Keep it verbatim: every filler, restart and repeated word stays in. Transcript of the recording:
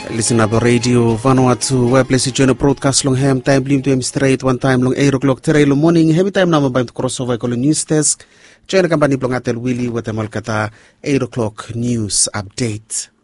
Listen up radio Vanuatu web place join a broadcast long ham time blim to him straight one time long eight o'clock today morning heavy time number by crossover call news desk join a company blong atel Willie with the Malkata eight o'clock news update.